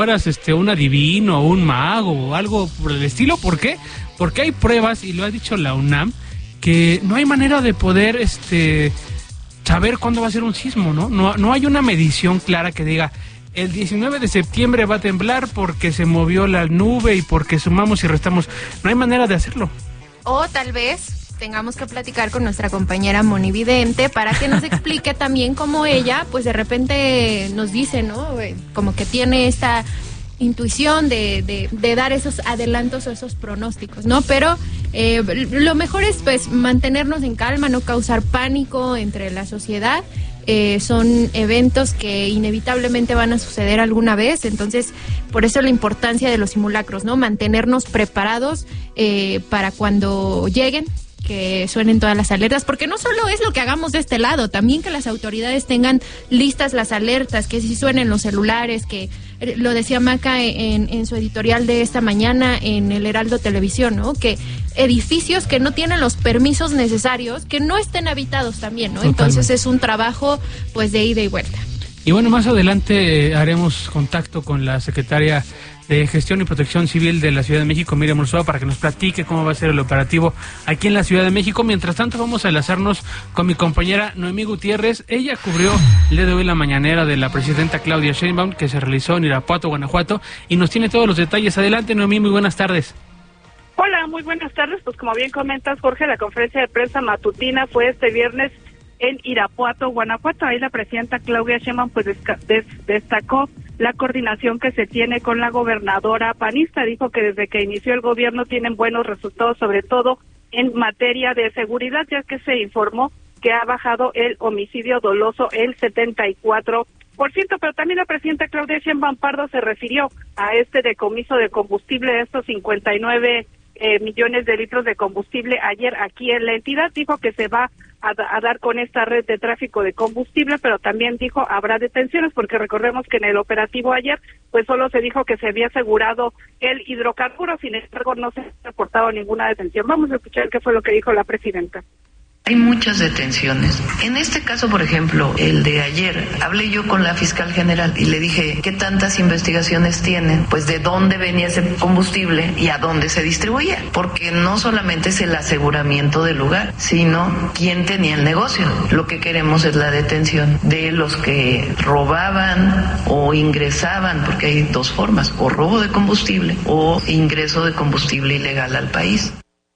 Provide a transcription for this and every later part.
fueras un adivino o un mago o algo por el estilo. ¿Por qué? Porque hay pruebas, y lo ha dicho la UNAM, que no hay manera de poder saber cuándo va a ser un sismo, ¿no? No hay una medición clara que diga el 19 de septiembre va a temblar porque se movió la nube y porque sumamos y restamos. No hay manera de hacerlo. O tal vez tengamos que platicar con nuestra compañera Monividente para que nos explique también cómo ella, pues de repente nos dice, ¿no? Como que tiene esta intuición de dar esos adelantos o esos pronósticos, ¿no? Pero lo mejor es pues mantenernos en calma, no causar pánico entre la sociedad. Son eventos que inevitablemente van a suceder alguna vez, entonces por eso la importancia de los simulacros, ¿no? Mantenernos preparados para cuando lleguen, que suenen todas las alertas, porque no solo es lo que hagamos de este lado, también que las autoridades tengan listas las alertas, que sí suenen los celulares, que lo decía Maca en su editorial de esta mañana en el Heraldo Televisión, ¿no? Que edificios que no tienen los permisos necesarios, que no estén habitados también, ¿no? Totalmente. Entonces es un trabajo pues de ida y vuelta. Y bueno, más adelante haremos contacto con la secretaria de Gestión y Protección Civil de la Ciudad de México, Miriam Ursúa, para que nos platique cómo va a ser el operativo aquí en la Ciudad de México. Mientras tanto, vamos a enlazarnos con mi compañera Noemí Gutiérrez. Ella cubrió el día de hoy la mañanera de la presidenta Claudia Sheinbaum, que se realizó en Irapuato, Guanajuato, y nos tiene todos los detalles. Adelante, Noemí, muy buenas tardes. Hola, muy buenas tardes. Pues como bien comentas, Jorge, la conferencia de prensa matutina fue este viernes en Irapuato, Guanajuato. Ahí la presidenta Claudia Sheinbaum pues destacó la coordinación que se tiene con la gobernadora panista. Dijo que desde que inició el gobierno tienen buenos resultados, sobre todo en materia de seguridad, ya que se informó que ha bajado el homicidio doloso el 74%, pero también la presidenta Claudia Sheinbaum Pardo se refirió a este decomiso de combustible, de estos 59 millones de litros de combustible ayer aquí en la entidad. Dijo que se va a dar con esta red de tráfico de combustible, pero también dijo habrá detenciones, porque recordemos que en el operativo ayer pues solo se dijo que se había asegurado el hidrocarburo, sin embargo no se ha reportado ninguna detención. Vamos a escuchar qué fue lo que dijo la presidenta. Hay muchas detenciones. En este caso, por ejemplo, el de ayer, hablé yo con la fiscal general y le dije, ¿qué tantas investigaciones tienen? Pues de dónde venía ese combustible y a dónde se distribuía. Porque no solamente es el aseguramiento del lugar, sino quién tenía el negocio. Lo que queremos es la detención de los que robaban o ingresaban, porque hay dos formas, o robo de combustible o ingreso de combustible ilegal al país.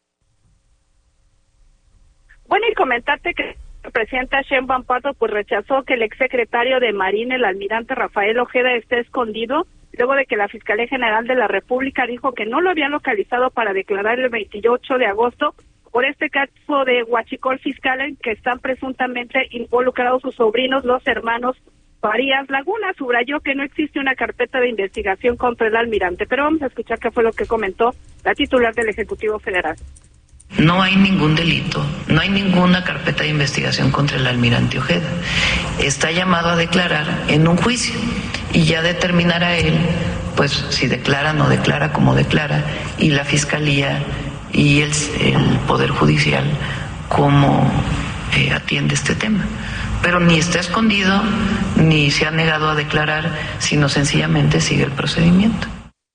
Bueno, y comentarte que la presidenta Sheinbaum Pardo pues rechazó que el exsecretario de Marina, el almirante Rafael Ojeda, esté escondido, luego de que la Fiscalía General de la República dijo que no lo habían localizado para declarar el 28 de agosto por este caso de huachicol fiscal en que están presuntamente involucrados sus sobrinos, los hermanos Farías Laguna. Subrayó que no existe una carpeta de investigación contra el almirante, pero vamos a escuchar qué fue lo que comentó la titular del Ejecutivo Federal. No hay ningún delito, no hay ninguna carpeta de investigación contra el almirante Ojeda. Está llamado a declarar en un juicio y ya determinará él, pues si declara, no declara, cómo declara, y la Fiscalía y el Poder Judicial cómo atiende este tema. Pero ni está escondido, ni se ha negado a declarar, sino sencillamente sigue el procedimiento.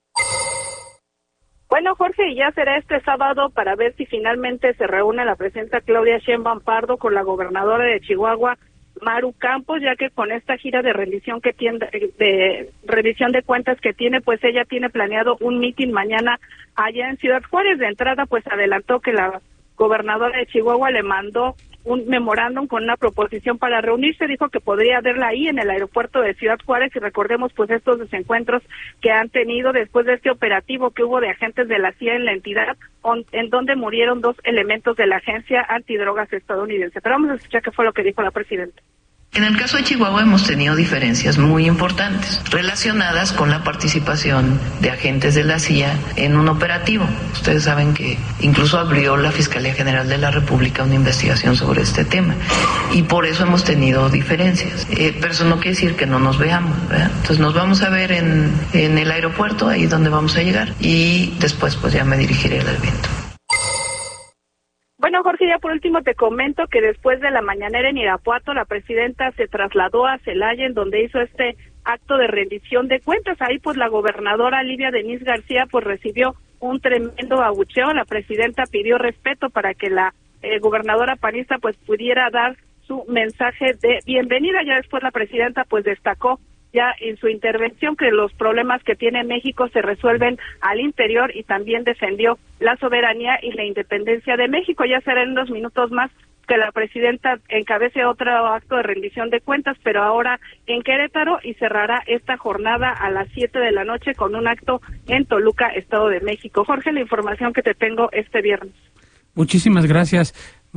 Bueno, Jorge, y ya será este sábado para ver si finalmente se reúne la presidenta Claudia Sheinbaum Pardo con la gobernadora de Chihuahua, Maru Campos, ya que con esta gira de rendición que tiene, de rendición de cuentas que tiene, pues ella tiene planeado un mitin mañana allá en Ciudad Juárez. De entrada, pues adelantó que la gobernadora de Chihuahua le mandó un memorándum con una proposición para reunirse. Dijo que podría verla ahí en el aeropuerto de Ciudad Juárez, y recordemos pues estos desencuentros que han tenido después de este operativo que hubo de agentes de la CIA en la entidad, en donde murieron 2 elementos de la agencia antidrogas estadounidense. Pero vamos a escuchar qué fue lo que dijo la presidenta. En el caso de Chihuahua hemos tenido diferencias muy importantes relacionadas con la participación de agentes de la CIA en un operativo. Ustedes saben que incluso abrió la Fiscalía General de la República una investigación sobre este tema y por eso hemos tenido diferencias. Pero eso no quiere decir que no nos veamos, ¿verdad? Entonces nos vamos a ver en el aeropuerto, ahí donde vamos a llegar, y después pues ya me dirigiré al evento. Bueno, Jorge, ya por último te comento que después de la mañanera en Irapuato, la presidenta se trasladó a Celaya, en donde hizo este acto de rendición de cuentas. Ahí pues la gobernadora Livia Denisse García pues recibió un tremendo abucheo. La presidenta pidió respeto para que la gobernadora panista pues pudiera dar su mensaje de bienvenida. Ya después la presidenta pues destacó ya en su intervención que los problemas que tiene México se resuelven al interior y también defendió la soberanía y la independencia de México. Ya será en unos minutos más que la presidenta encabece otro acto de rendición de cuentas, pero ahora en Querétaro, y cerrará esta jornada a las 7 de la noche con un acto en Toluca, Estado de México. Jorge, la información que te tengo este viernes. Muchísimas gracias,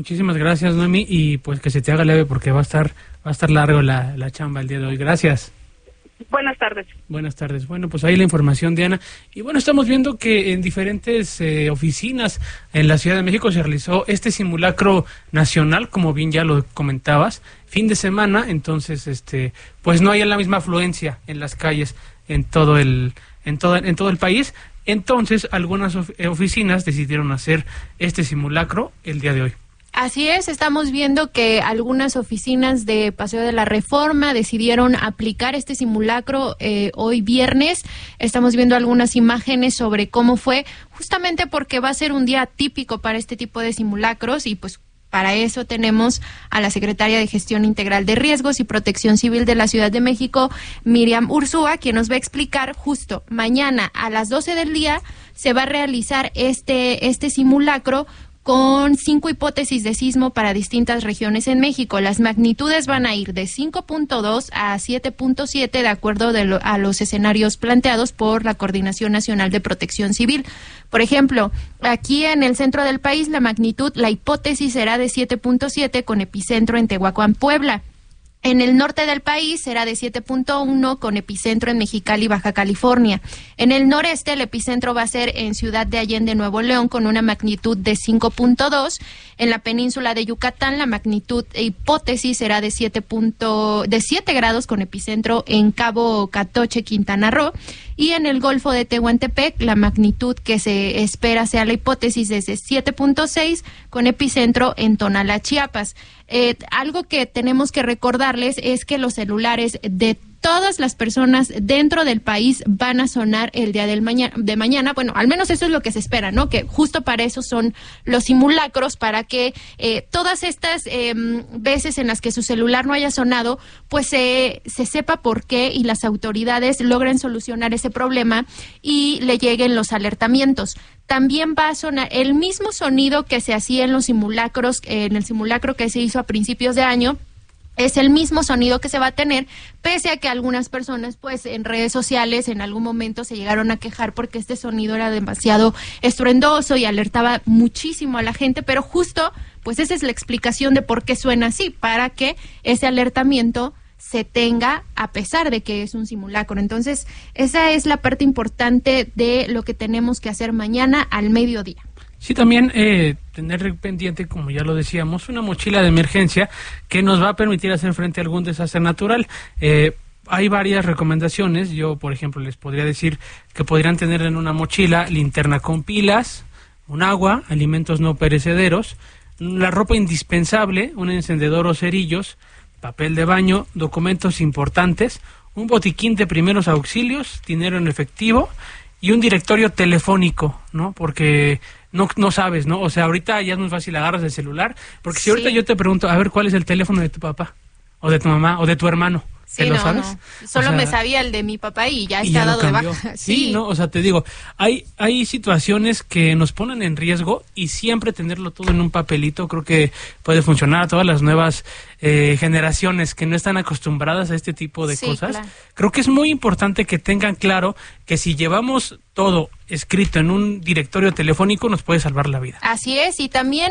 Noemí, y pues que se te haga leve porque va a estar largo la chamba el día de hoy. Gracias. Buenas tardes. Buenas tardes. Bueno, pues ahí la información, Diana. Y bueno, estamos viendo que en diferentes oficinas en la Ciudad de México se realizó este simulacro nacional, como bien ya lo comentabas, fin de semana. Entonces, pues no hay la misma afluencia en las calles en todo el país. Entonces, algunas oficinas decidieron hacer este simulacro el día de hoy. Así es, estamos viendo que algunas oficinas de Paseo de la Reforma decidieron aplicar este simulacro hoy viernes. Estamos viendo algunas imágenes sobre cómo fue, justamente porque va a ser un día típico para este tipo de simulacros y pues para eso tenemos a la secretaria de Gestión Integral de Riesgos y Protección Civil de la Ciudad de México, Miriam Ursúa, quien nos va a explicar justo mañana a las 12 del día se va a realizar este simulacro con 5 hipótesis de sismo para distintas regiones en México. Las magnitudes van a ir de 5.2 a 7.7 de acuerdo a los escenarios planteados por la Coordinación Nacional de Protección Civil. Por ejemplo, aquí en el centro del país la hipótesis será de 7.7 con epicentro en Tehuacán, Puebla. En el norte del país será de 7.1 con epicentro en Mexicali, Baja California. En el noreste el epicentro va a ser en Ciudad de Allende, Nuevo León, con una magnitud de 5.2. En la península de Yucatán la magnitud hipótesis será de 7 grados con epicentro en Cabo Catoche, Quintana Roo. Y en el Golfo de Tehuantepec la magnitud que se espera sea la hipótesis es de 7.6 con epicentro en Tonalá, Chiapas. Algo que tenemos que recordarles es que los celulares de todas las personas dentro del país van a sonar el día de mañana. Bueno, al menos eso es lo que se espera, ¿no? Que justo para eso son los simulacros, para que todas estas veces en las que su celular no haya sonado, pues se sepa por qué y las autoridades logren solucionar ese problema y le lleguen los alertamientos. También va a sonar el mismo sonido que se hacía en los simulacros, en el simulacro que se hizo a principios de año. Es el mismo sonido que se va a tener, pese a que algunas personas, pues, en redes sociales en algún momento se llegaron a quejar porque este sonido era demasiado estruendoso y alertaba muchísimo a la gente, pero justo, pues, esa es la explicación de por qué suena así, para que ese alertamiento se tenga a pesar de que es un simulacro. Entonces, esa es la parte importante de lo que tenemos que hacer mañana al mediodía. Sí, también tener pendiente, como ya lo decíamos, una mochila de emergencia que nos va a permitir hacer frente a algún desastre natural. Hay varias recomendaciones. Yo, por ejemplo, les podría decir que podrían tener en una mochila linterna con pilas, un agua, alimentos no perecederos, la ropa indispensable, un encendedor o cerillos, papel de baño, documentos importantes, un botiquín de primeros auxilios, dinero en efectivo y un directorio telefónico, ¿no? Porque no sabes, ¿no? O sea, ahorita ya es muy fácil, agarras el celular, porque si ahorita yo te pregunto, a ver, ¿cuál es el teléfono de tu papá? O de tu mamá, o de tu hermano. Sí, ¿lo no, sabes? No. Solo me sabía el de mi papá y ya está dado de baja. Sí, no, o sea, te digo, hay situaciones que nos ponen en riesgo y siempre tenerlo todo en un papelito creo que puede funcionar a todas las nuevas generaciones que no están acostumbradas a este tipo de cosas. Claro. Creo que es muy importante que tengan claro que si llevamos todo escrito en un directorio telefónico nos puede salvar la vida. Así es, y también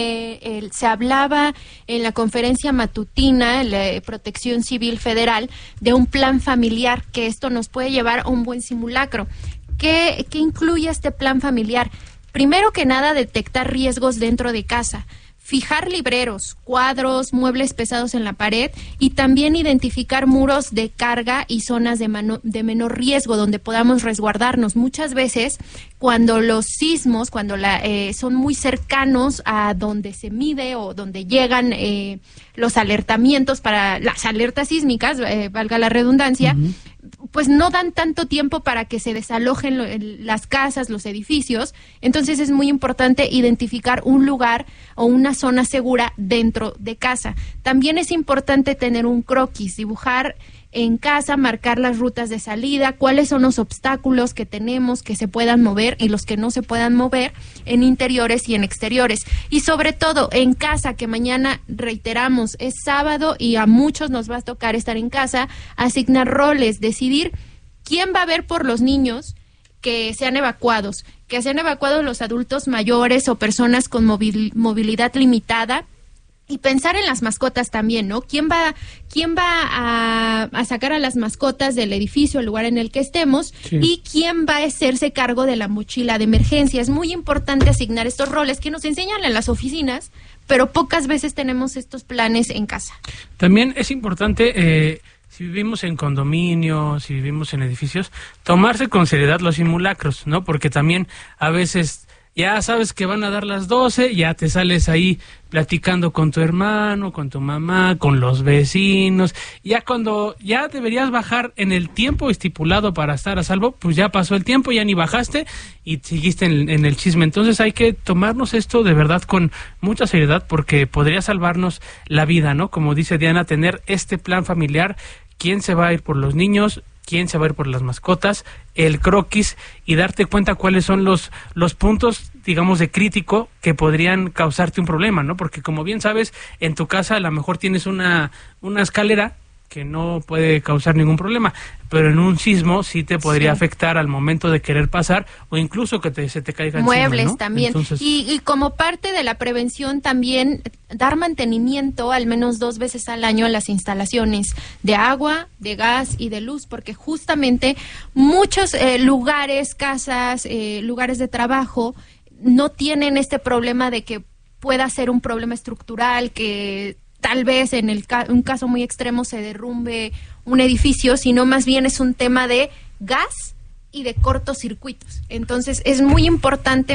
se hablaba en la conferencia matutina en la Protección Civil Federal de un plan familiar, que esto nos puede llevar a un buen simulacro. ¿Qué incluye este plan familiar? Primero que nada, detectar riesgos dentro de casa. Fijar libreros, cuadros, muebles pesados en la pared y también identificar muros de carga y zonas de menor riesgo donde podamos resguardarnos. Muchas veces cuando los sismos, cuando son muy cercanos a donde se mide o donde llegan los alertamientos para las alertas sísmicas, valga la redundancia, pues no dan tanto tiempo para que se desalojen las casas, los edificios. Entonces es muy importante identificar un lugar o una zona segura dentro de casa. También es importante tener un croquis, dibujar en casa, marcar las rutas de salida, cuáles son los obstáculos que tenemos que se puedan mover y los que no se puedan mover en interiores y en exteriores. Y sobre todo en casa, que mañana, reiteramos, es sábado y a muchos nos va a tocar estar en casa, asignar roles, decidir quién va a ver por los niños que sean evacuados los adultos mayores o personas con movilidad limitada. Y pensar en las mascotas también, ¿no? ¿Quién va a sacar a las mascotas del edificio, el lugar en el que estemos? Sí. Y quién va a hacerse cargo de la mochila de emergencia. Es muy importante asignar estos roles que nos enseñan en las oficinas, pero pocas veces tenemos estos planes en casa. También es importante, si vivimos en condominios, si vivimos en edificios, tomarse con seriedad los simulacros, ¿no? Porque también a veces ya sabes que van a dar las 12, ya te sales ahí platicando con tu hermano, con tu mamá, con los vecinos. Ya cuando ya deberías bajar en el tiempo estipulado para estar a salvo, pues ya pasó el tiempo, ya ni bajaste y seguiste en el chisme. Entonces hay que tomarnos esto de verdad con mucha seriedad, porque podría salvarnos la vida, ¿no? Como dice Diana, tener este plan familiar, quién se va a ir por los niños, quién se va a ir por las mascotas, el croquis, y darte cuenta cuáles son los puntos, digamos, de crítico que podrían causarte un problema, ¿no? Porque como bien sabes, en tu casa a lo mejor tienes una escalera que no puede causar ningún problema, pero en un sismo sí te podría afectar al momento de querer pasar, o incluso que se te caiga muebles encima, ¿no? También. Entonces, y como parte de la prevención también dar mantenimiento al menos 2 veces al año a las instalaciones de agua, de gas y de luz, porque justamente muchos lugares, casas, lugares de trabajo no tienen este problema de que pueda ser un problema estructural, que tal vez en un caso muy extremo se derrumbe un edificio, sino más bien es un tema de gas y de cortocircuitos. Entonces es muy importante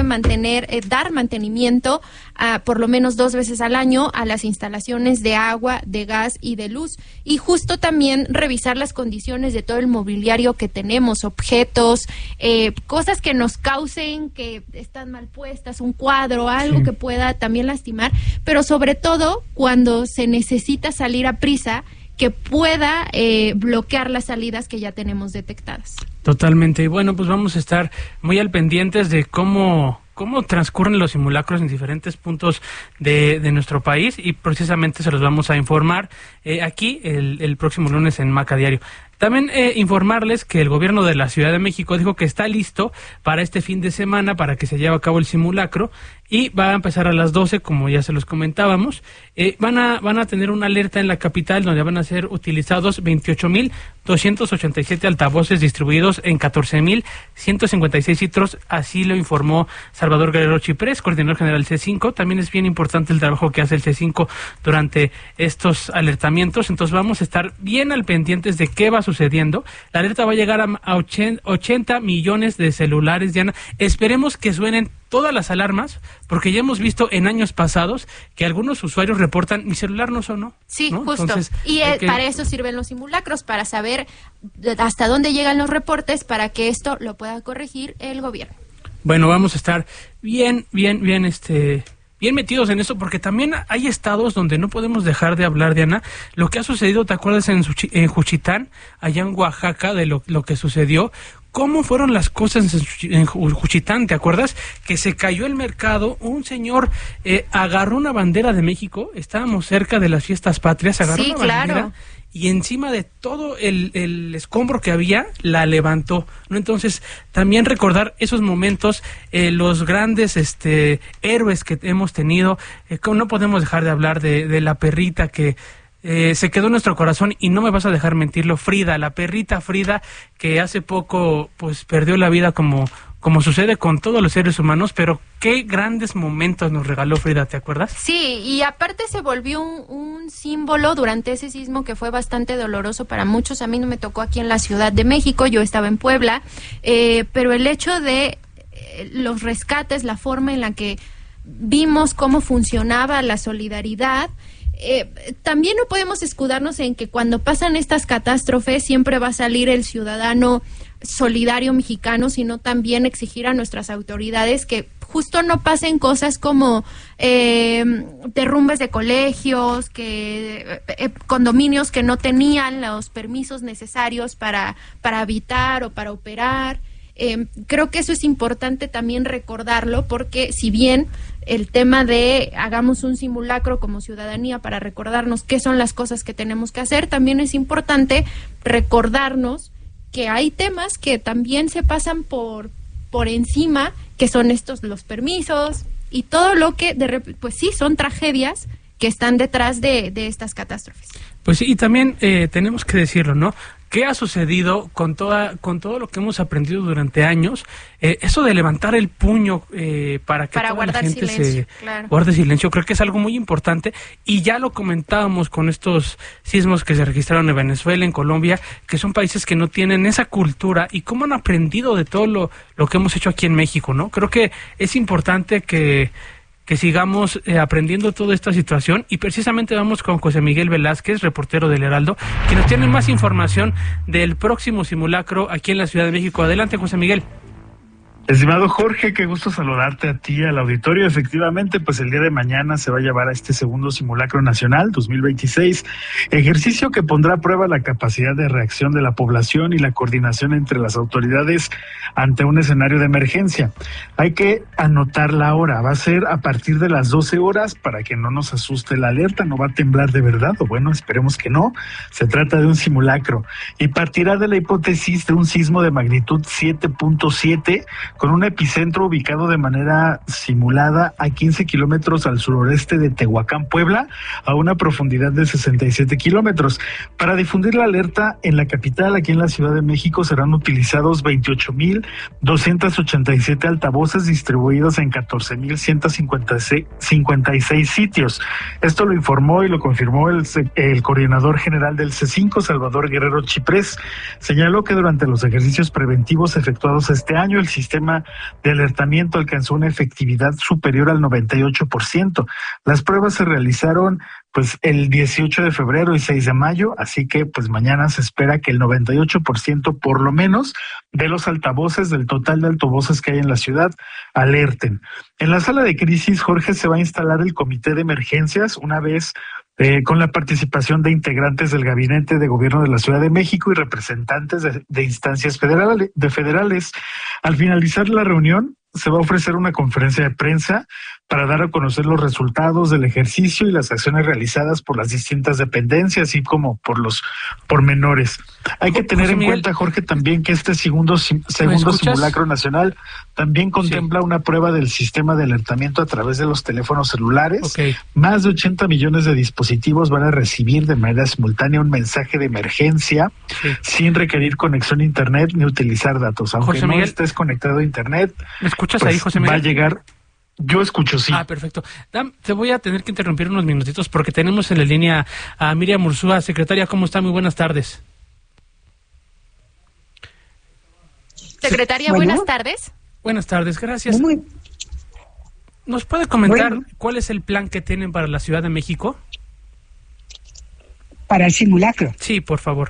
dar mantenimiento por lo menos 2 veces al año a las instalaciones de agua, de gas y de luz, y justo también revisar las condiciones de todo el mobiliario que tenemos, objetos, cosas que nos causen que están mal puestas, un cuadro, algo que pueda también lastimar, pero sobre todo cuando se necesita salir a prisa, que pueda bloquear las salidas que ya tenemos detectadas. Totalmente. Y bueno, pues vamos a estar muy al pendientes de cómo transcurren los simulacros en diferentes puntos de nuestro país, y precisamente se los vamos a informar aquí el próximo lunes en Maca Diario. También informarles que el gobierno de la Ciudad de México dijo que está listo para este fin de semana para que se lleve a cabo el simulacro, y va a empezar a las 12, como ya se los comentábamos. Van a tener una alerta en la capital donde van a ser utilizados 28,287 altavoces distribuidos en 14,156 sitios, así lo informó Salvador Guerrero Chiprés, coordinador general C5. También es bien importante el trabajo que hace el C5 durante estos alertamientos, entonces vamos a estar bien al pendientes de qué va sucediendo. La alerta va a llegar a 80 millones de celulares, Diana. Esperemos que suenen todas las alarmas, porque ya hemos visto en años pasados que algunos usuarios reportan, mi celular no sonó. Sí, ¿no? Justo. Entonces, y para eso sirven los simulacros, para saber hasta dónde llegan los reportes, para que esto lo pueda corregir el gobierno. Bueno, vamos a estar bien metidos en eso, porque también hay estados donde no podemos dejar de hablar, Diana, lo que ha sucedido. ¿Te acuerdas en Juchitán, allá en Oaxaca, de lo que sucedió? ¿Cómo fueron las cosas en Juchitán? ¿Te acuerdas? Que se cayó el mercado, un señor agarró una bandera de México, estábamos cerca de las fiestas patrias, agarró una bandera y encima de todo el escombro que había, la levantó, ¿no? Entonces, también recordar esos momentos, los grandes héroes que hemos tenido. No podemos dejar de hablar de la perrita que se quedó en nuestro corazón, y no me vas a dejar mentirlo, Frida, la perrita Frida, que hace poco pues perdió la vida como sucede con todos los seres humanos, pero qué grandes momentos nos regaló Frida, ¿te acuerdas? Sí, y aparte se volvió un símbolo durante ese sismo que fue bastante doloroso para muchos. A mí no me tocó aquí en la Ciudad de México, yo estaba en Puebla, pero el hecho de los rescates, la forma en la que vimos cómo funcionaba la solidaridad. También no podemos escudarnos en que cuando pasan estas catástrofes siempre va a salir el ciudadano solidario mexicano, sino también exigir a nuestras autoridades que justo no pasen cosas como derrumbes de colegios, que condominios que no tenían los permisos necesarios para habitar o para operar. Creo que eso es importante también recordarlo, porque si bien el tema de hagamos un simulacro como ciudadanía para recordarnos qué son las cosas que tenemos que hacer, también es importante recordarnos que hay temas que también se pasan por encima, que son los permisos y todo lo que, pues sí, son tragedias que están detrás de estas catástrofes. Pues sí, y también tenemos que decirlo, ¿no? ¿Qué ha sucedido con todo lo que hemos aprendido durante años? Eso de levantar el puño para que toda la gente se guarde silencio, creo que es algo muy importante, y ya lo comentábamos con estos sismos que se registraron en Venezuela, en Colombia, que son países que no tienen esa cultura, y cómo han aprendido de todo lo que hemos hecho aquí en México, ¿no? Creo que es importante que sigamos aprendiendo toda esta situación, y precisamente vamos con José Miguel Velázquez, reportero del Heraldo, que nos tiene más información del próximo simulacro aquí en la Ciudad de México. Adelante, José Miguel. Estimado Jorge, qué gusto saludarte a ti, al auditorio. Efectivamente, pues el día de mañana se va a llevar a este segundo simulacro nacional 2026, ejercicio que pondrá a prueba la capacidad de reacción de la población y la coordinación entre las autoridades ante un escenario de emergencia. Hay que anotar la hora, va a ser a partir de las 12 horas para que no nos asuste la alerta, no va a temblar de verdad, o bueno, esperemos que no. Se trata de un simulacro y partirá de la hipótesis de un sismo de magnitud 7.7 con un epicentro ubicado de manera simulada a 15 kilómetros al sureste de Tehuacán, Puebla, a una profundidad de 67 kilómetros. Para difundir la alerta en la capital, aquí en la Ciudad de México, serán utilizados 28,287 altavoces distribuidos en 14,156 sitios. Esto lo informó y lo confirmó el coordinador general del C5, Salvador Guerrero Chiprés. Señaló que durante los ejercicios preventivos efectuados este año, el sistema de alertamiento alcanzó una efectividad superior al 98%. Las pruebas se realizaron pues el 18 de febrero y 6 de mayo, así que pues mañana se espera que el 98% por lo menos de los altavoces, del total de altavoces que hay en la ciudad, alerten. En la sala de crisis, Jorge, se va a instalar el comité de emergencias una vez con la participación de integrantes del Gabinete de Gobierno de la Ciudad de México y representantes de instancias federales. Al finalizar la reunión, se va a ofrecer una conferencia de prensa para dar a conocer los resultados del ejercicio y las acciones realizadas por las distintas dependencias, así como por los pormenores. Hay que tener en cuenta, Jorge, también que este segundo simulacro nacional también contempla una prueba del sistema de alertamiento a través de los teléfonos celulares. Okay. Más de 80 millones de dispositivos van a recibir de manera simultánea un mensaje de emergencia sin requerir conexión a internet ni utilizar datos. Aunque José Miguel, estés conectado a internet, ¿me escuchas pues ahí, José Miguel? Va a llegar. Yo escucho, sí. Perfecto. Te voy a tener que interrumpir unos minutitos porque tenemos en la línea a Miriam Ursúa. Secretaria, ¿cómo está? Muy buenas tardes. Secretaria, buenas tardes. Buenas tardes, gracias. ¿Nos puede comentar cuál es el plan que tienen para la Ciudad de México? ¿Para el simulacro? Sí, por favor.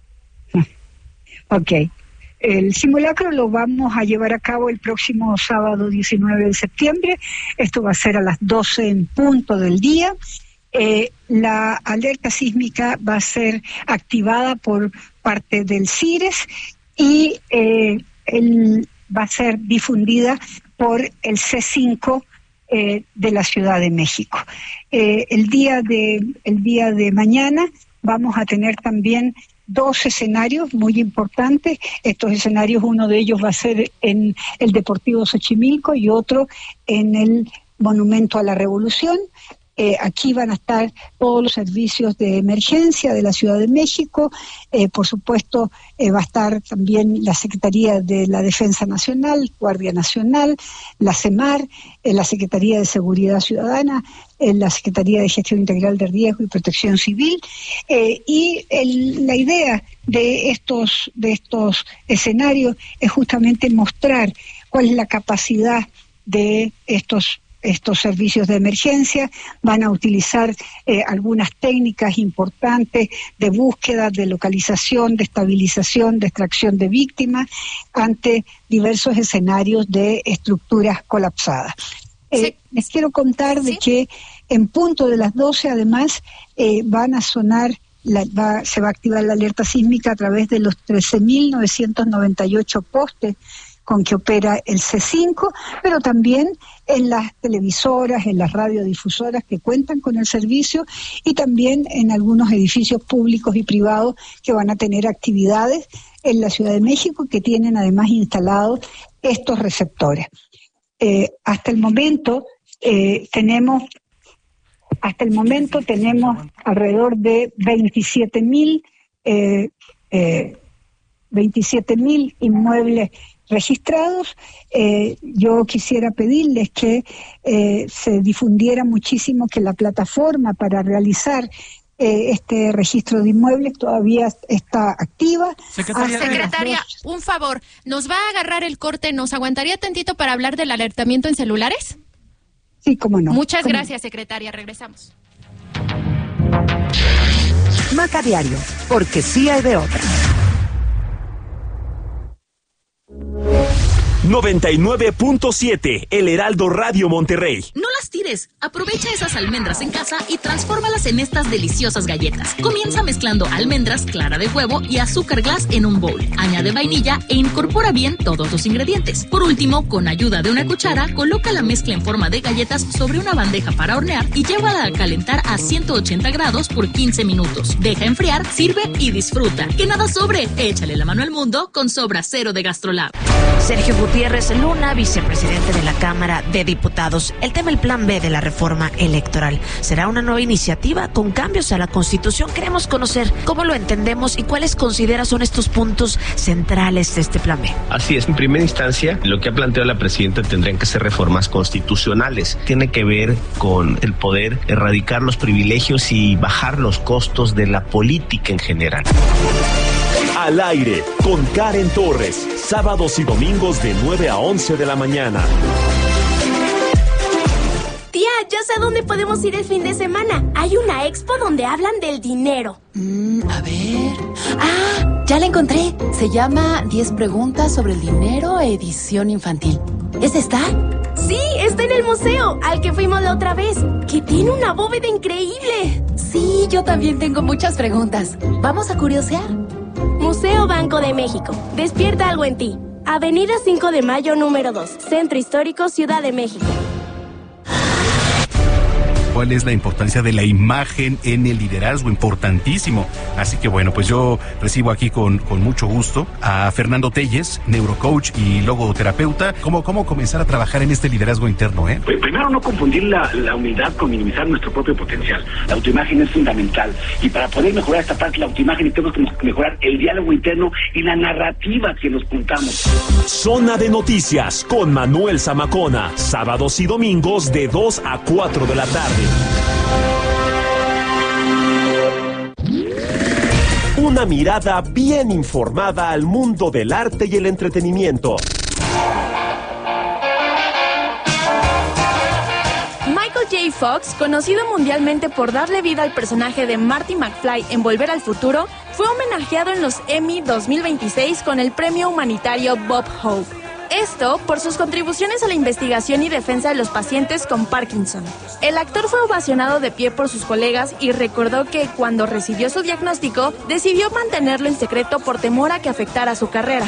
Ok. El simulacro lo vamos a llevar a cabo el próximo sábado 19 de septiembre. Esto va a ser a las 12 en punto del día. La alerta sísmica va a ser activada por parte del CIRES y va a ser difundida por el C5 de la Ciudad de México. El día de mañana vamos a tener también 2 escenarios muy importantes. Estos escenarios, uno de ellos va a ser en el Deportivo Xochimilco y otro en el Monumento a la Revolución. Aquí van a estar todos los servicios de emergencia de la Ciudad de México. Por supuesto, va a estar también la Secretaría de la Defensa Nacional, Guardia Nacional, la CEMAR, la Secretaría de Seguridad Ciudadana, la Secretaría de Gestión Integral de Riesgo y Protección Civil. La idea de estos escenarios es justamente mostrar cuál es la capacidad de estos servicios de emergencia. Van a utilizar algunas técnicas importantes de búsqueda, de localización, de estabilización, de extracción de víctimas ante diversos escenarios de estructuras colapsadas. Les quiero contar de que en punto de las 12, además, van a sonar, se va a activar la alerta sísmica a través de los 13.998 postes con que opera el C5, pero también en las televisoras, en las radiodifusoras que cuentan con el servicio, y también en algunos edificios públicos y privados que van a tener actividades en la Ciudad de México, que tienen además instalados estos receptores. Hasta el momento tenemos alrededor de 27.000 inmuebles registrados. Yo quisiera pedirles que se difundiera muchísimo, que la plataforma para realizar este registro de inmuebles todavía está activa. Secretaria, un favor, ¿nos va a agarrar el corte? ¿Nos aguantaría tantito para hablar del alertamiento en celulares? Sí, cómo no. Muchas gracias, secretaria. Regresamos. Maca Diario, porque sí hay de otra. 99.7 El Heraldo Radio Monterrey. No las tires. Aprovecha esas almendras en casa y transfórmalas en estas deliciosas galletas. Comienza mezclando almendras, clara de huevo y azúcar glass en un bowl. Añade vainilla e incorpora bien todos los ingredientes. Por último, con ayuda de una cuchara, coloca la mezcla en forma de galletas sobre una bandeja para hornear y llévala a calentar a 180 grados por 15 minutos. Deja enfriar, sirve y disfruta. Que nada sobre. Échale la mano al mundo con Sobra Cero de Gastrolab. Sergio Gutiérrez Luna, vicepresidente de la Cámara de Diputados. El tema, el plan B de la reforma electoral. ¿Será una nueva iniciativa con cambios a la Constitución? Queremos conocer cómo lo entendemos y cuáles considera son estos puntos centrales de este plan B. Así es, en primera instancia, lo que ha planteado la presidenta tendrían que ser reformas constitucionales. Tiene que ver con el poder erradicar los privilegios y bajar los costos de la política en general. Al aire con Karen Torres, sábados y domingos de 9 a 11 de la mañana. Tía, ya sé a dónde podemos ir el fin de semana. Hay una expo donde hablan del dinero. A ver... ¡Ah! Ya la encontré. Se llama 10 preguntas sobre el dinero, edición infantil. ¿Esa está? Sí, está en el museo, al que fuimos la otra vez, que tiene una bóveda increíble. Sí, yo también tengo muchas preguntas. ¿Vamos a curiosear? Museo Banco de México. Despierta algo en ti. Avenida 5 de Mayo, número 2. Centro Histórico, Ciudad de México. ¿Cuál es la importancia de la imagen en el liderazgo? Importantísimo. Así que bueno, pues yo recibo aquí con mucho gusto a Fernando Telles, neurocoach y logoterapeuta. ¿Cómo comenzar a trabajar en este liderazgo interno? Pues primero, no confundir la humildad con minimizar nuestro propio potencial. La autoimagen es fundamental. Y para poder mejorar esta parte de la autoimagen, tenemos que mejorar el diálogo interno y la narrativa que nos contamos. Zona de Noticias con Manuel Zamacona. Sábados y domingos de 2 a 4 de la tarde. Una mirada bien informada al mundo del arte y el entretenimiento. Michael J. Fox, conocido mundialmente por darle vida al personaje de Marty McFly en Volver al Futuro, fue homenajeado en los Emmy 2026 con el premio humanitario Bob Hope. Esto por sus contribuciones a la investigación y defensa de los pacientes con Parkinson. El actor fue ovacionado de pie por sus colegas y recordó que cuando recibió su diagnóstico, decidió mantenerlo en secreto por temor a que afectara su carrera.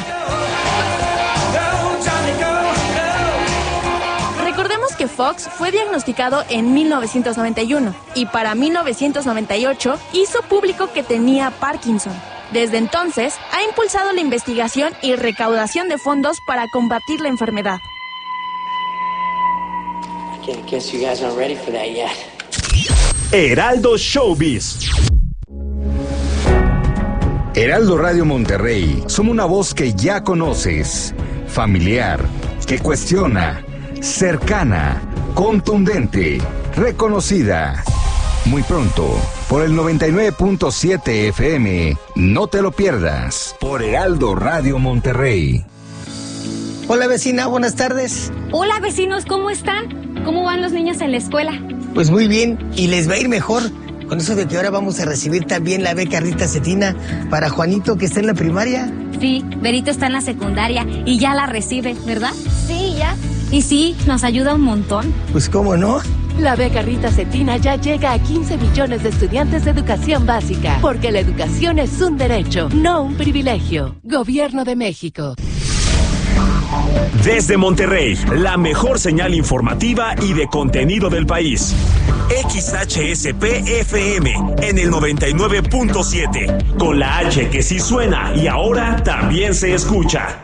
Recordemos que Fox fue diagnosticado en 1991 y para 1998 hizo público que tenía Parkinson. Desde entonces, ha impulsado la investigación y recaudación de fondos para combatir la enfermedad. Heraldo Showbiz. Heraldo Radio Monterrey, somos una voz que ya conoces, familiar, que cuestiona, cercana, contundente, reconocida. Muy pronto, por el 99.7 FM, no te lo pierdas, por Heraldo Radio Monterrey. Hola vecina, buenas tardes. Hola vecinos, ¿cómo están? ¿Cómo van los niños en la escuela? Pues muy bien, y les va a ir mejor. Con eso de que ahora vamos a recibir también la beca Rita Cetina para Juanito, que está en la primaria. Sí, Berito está en la secundaria y ya la recibe, ¿verdad? Sí, ya. Y sí, nos ayuda un montón. Pues cómo no. La beca Rita Cetina ya llega a 15 millones de estudiantes de educación básica, porque la educación es un derecho, no un privilegio. Gobierno de México. Desde Monterrey, la mejor señal informativa y de contenido del país. XHSP-FM en el 99.7, con la H que sí suena y ahora también se escucha.